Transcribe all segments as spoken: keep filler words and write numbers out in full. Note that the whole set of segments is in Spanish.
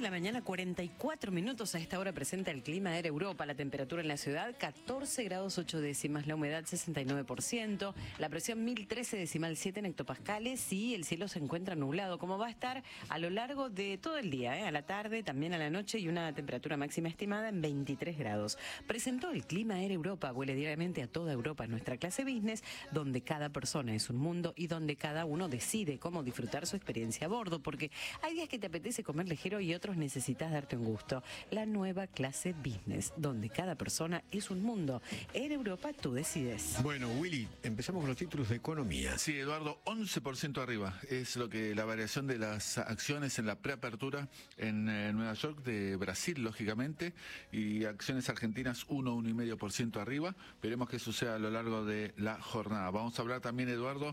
la mañana, cuarenta y cuatro minutos. A esta hora presenta el clima Air Europa. La temperatura en la ciudad, catorce grados ocho décimas. La humedad, sesenta y nueve por ciento. La presión, mil trece decimal siete en hectopascales. Y el cielo se encuentra nublado, como va a estar a lo largo de todo el día, ¿eh? A la tarde, también a la noche, y una temperatura máxima estimada en veintitrés grados. Presentó el clima Air Europa. Vuele diariamente a toda Europa en nuestra clase business, donde cada persona es un mundo y donde cada uno decide cómo disfrutar su experiencia a bordo, porque hay días que te apetece comer ligero y otros necesitas darte un gusto. La nueva clase business, donde cada persona es un mundo. Air Europa, tú decides. Bueno, Willy, empezamos con los títulos de economía. Sí, Eduardo, once por ciento arriba. Es lo que la variación de las acciones en la preapertura en eh, Nueva York, de Brasil, lógicamente, y acciones argentinas uno, uno coma cinco por ciento arriba. Veremos qué sucede a lo largo de la jornada. Vamos a hablar también, Eduardo,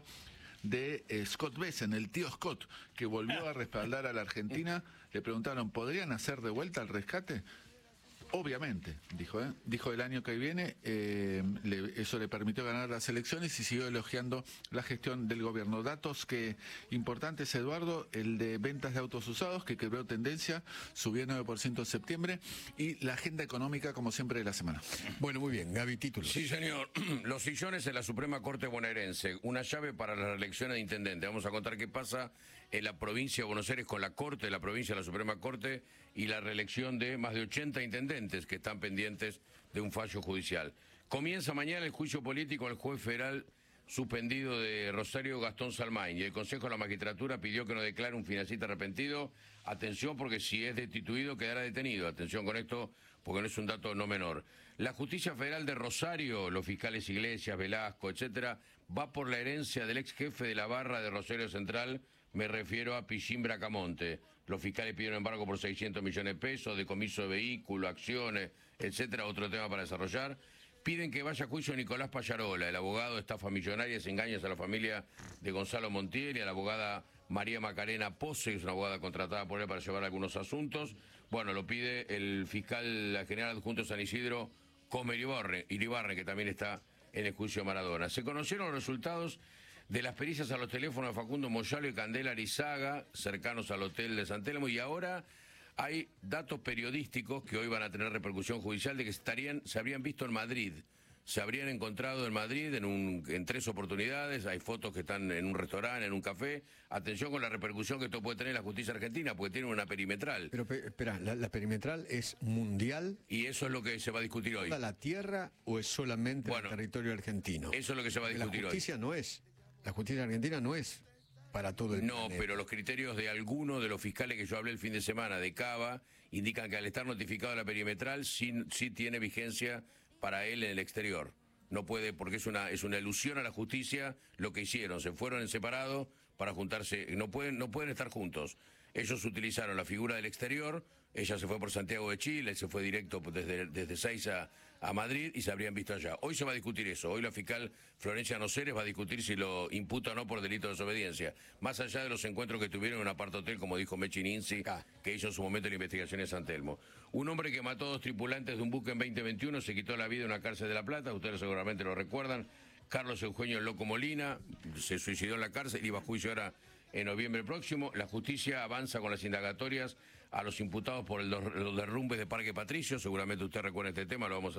de eh, Scott Bessent, el tío Scott, que volvió a respaldar a la Argentina. Le preguntaron, ¿podrían hacer de vuelta el rescate? Obviamente, dijo, ¿eh? dijo el año que viene, eh, le, eso le permitió ganar las elecciones y siguió elogiando la gestión del gobierno. Datos que importantes, Eduardo, el de ventas de autos usados, que quebró tendencia, subió nueve por ciento en septiembre, y la agenda económica, como siempre, de la semana. Bueno, muy bien, Gaby, títulos. Sí, señor. Los sillones en la Suprema Corte bonaerense, una llave para las elecciones de intendente. Vamos a contar qué pasa en la provincia de Buenos Aires con la Corte, la provincia de la Suprema Corte, y la reelección de más de ochenta intendentes que están pendientes de un fallo judicial. Comienza mañana el juicio político al juez federal suspendido de Rosario, Gastón Salmaín, y el Consejo de la Magistratura pidió que no declare un financista arrepentido. Atención, porque si es destituido quedará detenido. Atención con esto, porque no es un dato no menor. La Justicia Federal de Rosario, los fiscales Iglesias, Velasco, etcétera, va por la herencia del ex jefe de la barra de Rosario Central. Me refiero a Pichín Bracamonte. Los fiscales pidieron embargo por seiscientos millones de pesos, decomiso de vehículos, acciones, etcétera, otro tema para desarrollar. Piden que vaya a juicio Nicolás Pallarola, el abogado de estafa millonaria, engaños a la familia de Gonzalo Montiel, y a la abogada María Macarena Pose, que es una abogada contratada por él para llevar algunos asuntos. Bueno, lo pide el fiscal general adjunto de San Isidro, Come Iribarren, Iribarren, que también está en el juicio de Maradona. Se conocieron los resultados de las pericias a los teléfonos de Facundo Moyalo y Candela Arizaga, cercanos al hotel de San Telmo, y ahora hay datos periodísticos que hoy van a tener repercusión judicial de que estarían, se habrían visto en Madrid, se habrían encontrado en Madrid en, un, en tres oportunidades. Hay fotos que están en un restaurante, en un café. Atención con la repercusión que esto puede tener en la justicia argentina, porque tiene una perimetral. Pero espera, ¿la, la perimetral es mundial? Y eso es lo que se va a discutir hoy. ¿Toda la tierra o es solamente bueno, el territorio argentino? Eso es lo que se va a discutir hoy. La justicia hoy. no es, la justicia argentina no es para todo el No, planeta. pero los criterios de algunos de los fiscales que yo hablé el fin de semana de Cava indican que al estar notificado la perimetral sí, sí tiene vigencia para él en el exterior. No puede, porque es una es una ilusión a la justicia lo que hicieron. Se fueron en separado para juntarse. No pueden, no pueden estar juntos. Ellos utilizaron la figura del exterior. Ella se fue por Santiago de Chile, él se fue directo desde, desde Seiza a Madrid y se habrían visto allá. Hoy se va a discutir eso. Hoy la fiscal Florencia Noceres va a discutir si lo imputa o no por delito de desobediencia. Más allá de los encuentros que tuvieron en un apart hotel, como dijo Mechi Ninzi, que hizo en su momento la investigación en San Telmo. Un hombre que mató a dos tripulantes de un buque en veinte veintiuno se quitó la vida en una cárcel de La Plata. Ustedes seguramente lo recuerdan. Carlos Eugenio Loco Molina se suicidó en la cárcel, iba a juicio ahora en noviembre próximo. La justicia avanza con las indagatorias a los imputados por el, los derrumbes de Parque Patricio. Seguramente usted recuerda este tema, lo vamos a